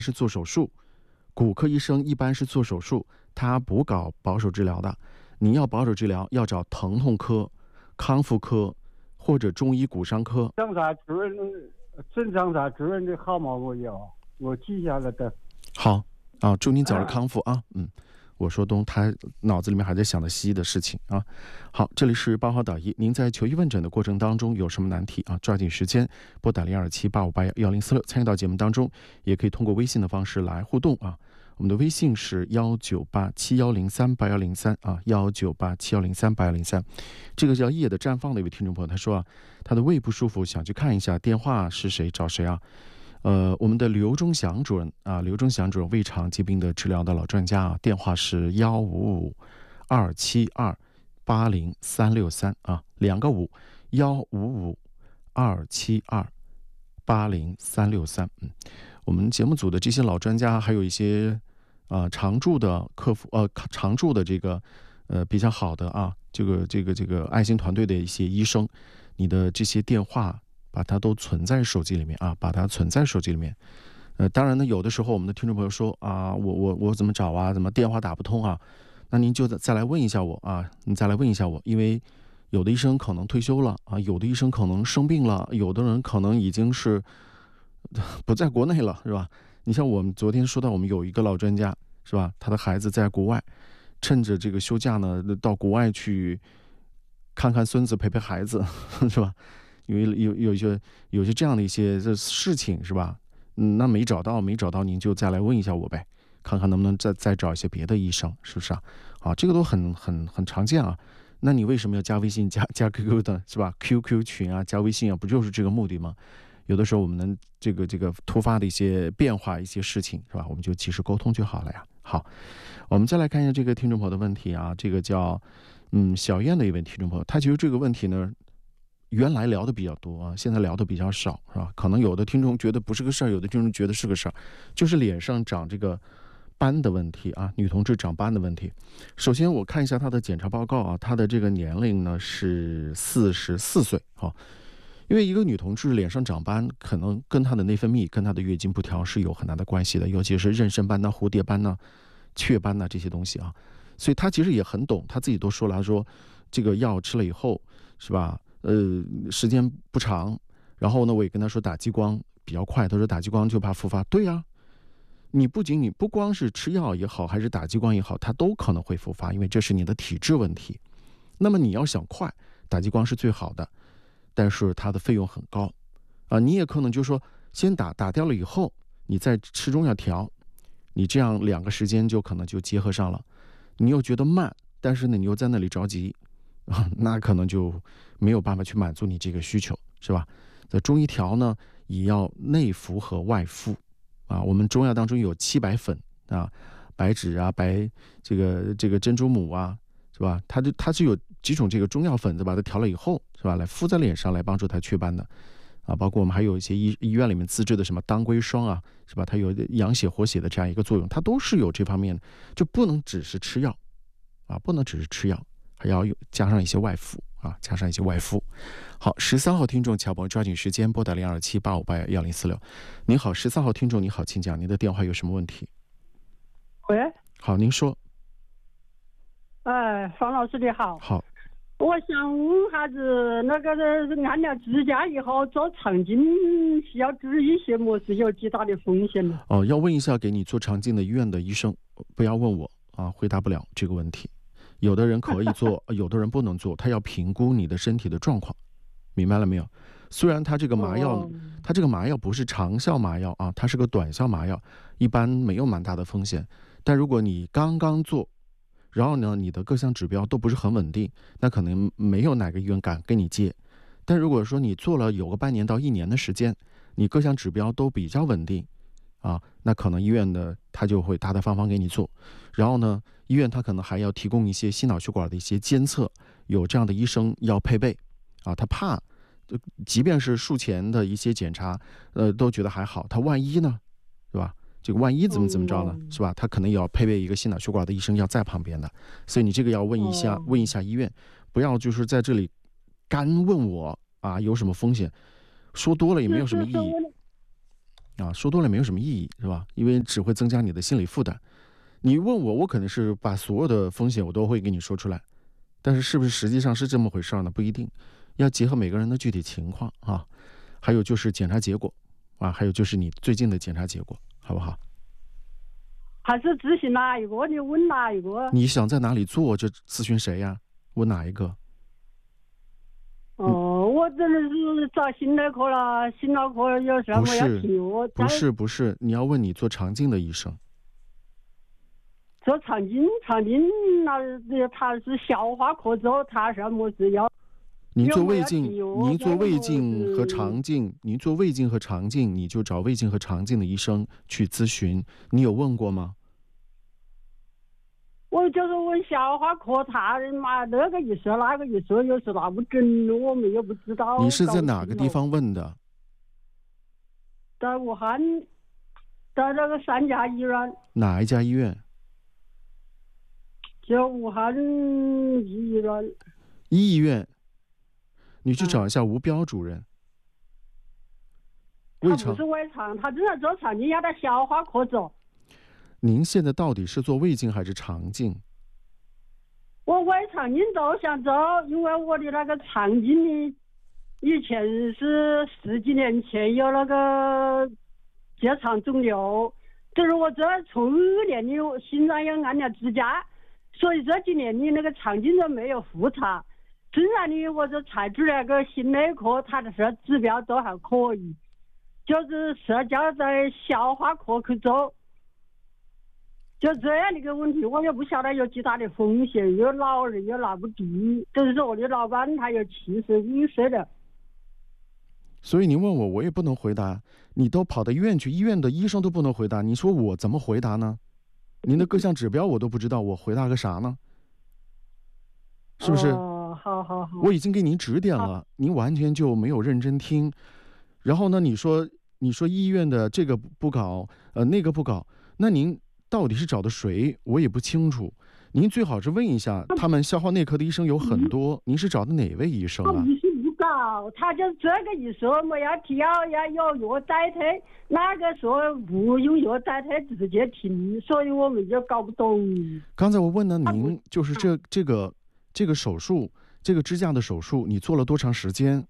是做手术，骨科医生一般是做手术，他不搞保守治疗的。你要保守治疗，要找疼痛科、康复科或者中医骨伤科。 正常主任的号码我记下来的。 好啊，祝您早日康复啊。我说东，他脑子里面还在想着西医的事情啊。好，这里是八号导医，您在求医问诊的过程当中有什么难题啊？抓紧时间拨打0278581046，参与到节目当中，也可以通过微信的方式来互动啊。我们的微信是19871038103啊，19871038103。这个叫夜的绽放的一位听众朋友，他说啊，他的胃不舒服，想去看一下，电话是谁？找谁啊？我们的刘忠祥主任啊，刘忠祥主任胃肠疾病的治疗的老专家啊，电话是155-272-80363啊，2个5，155-272-80363。我们节目组的这些老专家，还有一些常驻的客服常驻的这个比较好的啊，这个爱心团队的一些医生，你的这些电话把它都存在手机里面啊，把它存在手机里面。当然呢，有的时候我们的听众朋友说啊，我怎么找啊？怎么电话打不通啊？那您就再来问一下我啊，你再来问一下我，因为有的医生可能退休了啊，有的医生可能生病了，有的人可能已经是不在国内了，是吧？你像我们昨天说到，我们有一个老专家，是吧？他的孩子在国外，趁着这个休假呢，到国外去看看孙子，陪陪孩子，是吧？因为有些这样的一些事情，是吧？那没找到，您就再来问一下我呗，看看能不能再找一些别的医生，是不是啊？啊，这个都很常见啊。那你为什么要加微信、加 QQ 的，是吧 ？QQ 群啊，加微信啊，不就是这个目的吗？有的时候我们能这个突发的一些变化、一些事情，是吧？我们就及时沟通就好了呀。好，我们再来看一下这个听众朋友的问题啊，这个叫小燕的一位听众朋友，他其实这个问题呢，原来聊的比较多啊，现在聊的比较少，是吧？可能有的听众觉得不是个事儿，有的听众觉得是个事儿，就是脸上长这个斑的问题啊，女同志长斑的问题。首先我看一下她的检查报告啊，她的这个年龄呢是44岁啊。因为一个女同志脸上长斑，可能跟她的内分泌、跟她的月经不调是有很大的关系的，尤其是妊娠斑呐、蝴蝶斑呐、雀斑呐这些东西啊。所以她其实也很懂，她自己都说了，她说这个药吃了以后，是吧？时间不长，然后呢，我也跟她说打激光比较快，她说打激光就怕复发。对呀，你不光是吃药也好，还是打激光也好，它都可能会复发，因为这是你的体质问题。那么你要想快，打激光是最好的。但是它的费用很高啊，你也可能就说先打掉了以后，你再吃中药调，你这样2个时间就可能就结合上了。你又觉得慢，但是呢你又在那里着急啊，那可能就没有办法去满足你这个需求，是吧？在中医调呢，也要内服和外敷啊。我们中药当中有七白粉啊，白芷啊，这个珍珠母啊，是吧？它是有几种这个中药粉子把它调了以后，是吧？来敷在脸上来帮助它祛斑的，啊，包括我们还有一些医院里面自制的什么当归霜啊，是吧？它有养血活血的这样一个作用，它都是有这方面的，就不能只是吃药，啊，不能只是吃药，还要加上一些外敷啊，加上一些外敷。好，13号听众乔博抓紧时间拨打0278581046。您好，13号听众，你好，请讲，您的电话有什么问题？ 喂， 好，您说。 方老师你好。 好。 我想问下子，那个按了支架以后做肠镜需要注意些么？是有极大的风险呢？ 哦，要问一下给你做肠镜的医院的医生，不要问我啊，回答不了这个问题。有的人可以做，有的人不能做，他要评估你的身体的状况，明白了没有？虽然他这个麻药，它这个麻药不是长效麻药啊，它是个短效麻药，一般没有蛮大的风险。但如果你刚刚做，然后呢，你的各项指标都不是很稳定，那可能没有哪个医院敢跟你接。但如果说你做了有个半年到1年的时间，你各项指标都比较稳定啊，那可能医院的他就会大大方方给你做。然后呢，医院他可能还要提供一些心脑血管的一些监测，有这样的医生要配备啊，他怕即便是术前的一些检查，都觉得还好，他万一呢，是吧？这个万一怎么着呢，是吧？他可能也要配备一个心脑血管的医生要在旁边的，所以你这个要问一下医院，不要就是在这里干问我啊有什么风险，说多了也没有什么意义。 啊，说多了没有什么意义，是吧？因为只会增加你的心理负担。你问我，我可能是把所有的风险我都会给你说出来，但是是不是实际上是这么回事呢？不一定，要结合每个人的具体情况啊。还有就是检查结果啊，还有就是你最近的检查结果，好不好？ 还是咨询哪一个？你问哪一个？ 你想在哪里做就咨询谁呀？问哪一个？ 我真的是找心内科了，心脑科有什么要听我？ 不是，你要问你做肠镜的医生。 做肠镜那他是消化科做，他什么事要？ 您做胃镜和肠镜，您做胃镜和肠镜，你就找胃镜和肠镜的医生去咨询。你有问过吗？ 我就是问消化科，他妈那个一说那个一说，有时拿不准，我们也不知道。 你是在哪个地方问的？ 在武汉，在那个3家医院。 哪一家医院？ 就武汉医院。 医院，你去找一下吴彪主任。 他不是胃肠，他正在做肠镜，要在消化科做。 您现在到底是做胃镜还是肠镜？ 我胃肠镜都想做，因为我的那个肠镜的以前是10几年前有那个结肠肿瘤，就是我这从2年的心脏要按了支架，所以这几年的那个肠镜都没有复查。虽然呢，我就才去那个心内科，他的说指标都还可以，就是说叫在消化科去做。就这样的一个问题，我也不晓得有几大的风险，有老人又拿不低，就是我的老伴他有71岁了。 所以您问我，我也不能回答。你都跑到医院去，医院的医生都不能回答，你说我怎么回答呢？您的各项指标我都不知道，我回答个啥呢？是不是？ 好。 我已经给您指点了，您完全就没有认真听。然后呢，你说医院的这个不搞，那个不搞，那您到底是找的谁？我也不清楚。您最好是问一下，他们消化内科的医生有很多，您是找的哪位医生啊？ 医生不搞，他就这个一说，我要提要有药代替，那个说不用药代替直接停，所以我们就搞不懂。 刚才我问了您，就是这个手术，这个支架的手术，你做了多长时间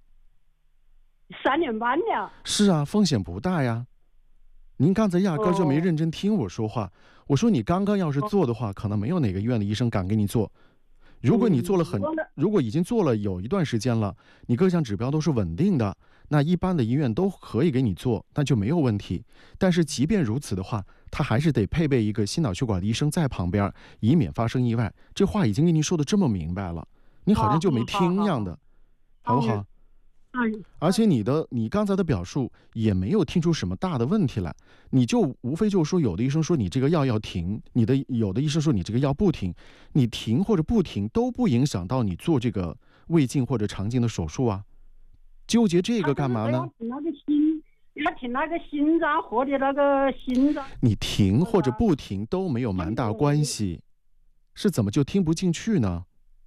？3年半了。 是啊，风险不大呀。您刚才压根就没认真听我说话。我说你刚刚要是做的话，可能没有哪个医院的医生敢给你做。如果你做了如果已经做了有一段时间了，你各项指标都是稳定的，那一般的医院都可以给你做，那就没有问题。但是即便如此的话，他还是得配备一个心脑血管的医生在旁边，以免发生意外。这话已经跟您说的这么明白了，你好像就没听样的，好不好？而且你刚才的表述也没有听出什么大的问题来，你就无非就说有的医生说你这个药要停，有的医生说你这个药不停，你停或者不停都不影响到你做这个胃镜或者肠镜的手术啊，纠结这个干嘛呢？ 要停那个心脏或者那个心脏， 你停或者不停都没有蛮大关系，是怎么就听不进去呢？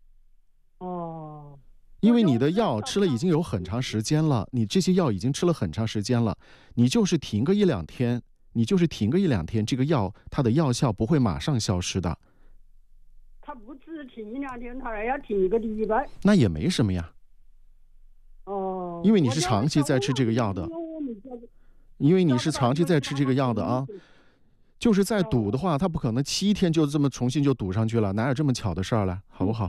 因为你的药吃了已经有很长时间了，你这些药已经吃了很长时间了，你就是停个1-2天，这个药它的药效不会马上消失的。 他不止停1-2天，他还要停1个礼拜。 那也没什么呀。因为你是长期在吃这个药的，啊，就是再堵的话，他不可能7天就这么重新就堵上去了，哪有这么巧的事儿来，好不好？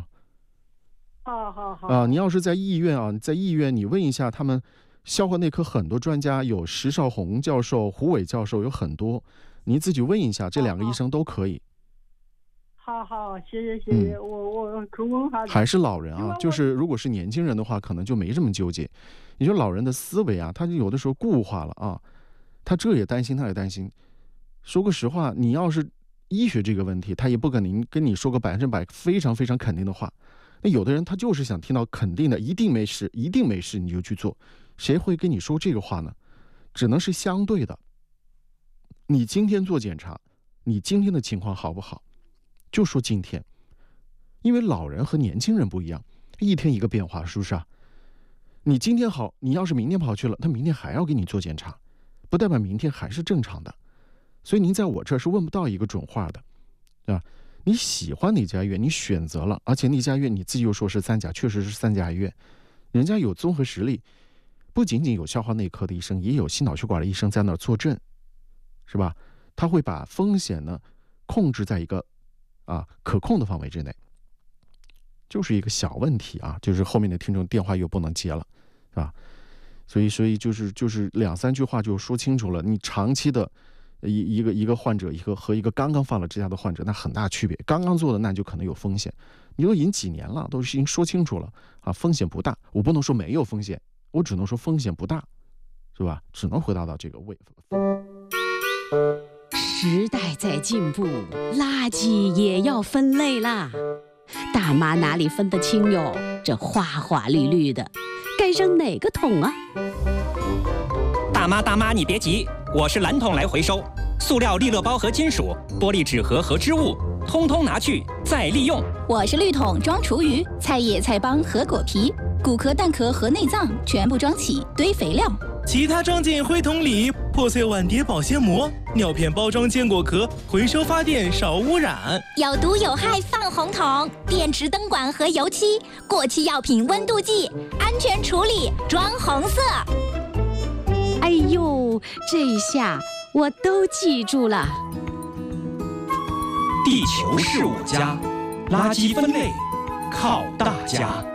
好。 你要是在医院啊，你问一下他们消化内科很多专家，有石少红教授、胡伟教授，有很多，你自己问一下，这2个医生都可以。 好，谢谢，我去问下。 还是老人啊，就是如果是年轻人的话，可能就没这么纠结。你说老人的思维啊，他就有的时候固化了啊，他这也担心，那也担心。说个实话，你要是医学这个问题，他也不可能跟你说个100%非常非常肯定的话。那有的人他就是想听到肯定的，一定没事，你就去做，谁会跟你说这个话呢？只能是相对的。你今天做检查，你今天的情况好不好？就说今天，因为老人和年轻人不一样，一天一个变化，是不是啊？你今天好，你要是明天跑去了，他明天还要给你做检查， 不代表明天还是正常的。所以您在我这儿是问不到一个准话的，对吧？你喜欢哪家医院，你选择了，而且那家医院你自己又说是3甲，确实是3甲医院，人家有综合实力，不仅仅有消化内科的医生，也有心脑血管的医生在那儿坐镇，是吧？他会把风险呢控制在一个可控的范围之内。就是一个小问题啊，就是后面的听众电话又不能接了，是吧？所以就是2-3句话就说清楚了。你长期的一个患者，和一个刚刚放了支架的患者，那很大区别。刚刚做的那就可能有风险，你都已经几年了，都已经说清楚了啊，风险不大。我不能说没有风险，我只能说风险不大，是吧？只能回答到这个位。 时代在进步，垃圾也要分类啦。大妈哪里分得清哟？这花花绿绿的，该扔哪个桶啊？ 大妈，你别急，我是蓝桶来回收。塑料利乐包和金属、玻璃纸盒和织物，通通拿去再利用。 我是绿桶装厨余，菜叶、菜帮和果皮，骨壳、蛋壳和内脏全部装起堆肥料。 其他装进灰桶里，破碎碗碟保鲜膜，尿片包装坚果壳，回收发电少污染。 有毒有害放红桶，电池灯管和油漆，过期药品温度计，安全处理装红色。 哎呦，这下我都记住了。 地球是我家，垃圾分类靠大家。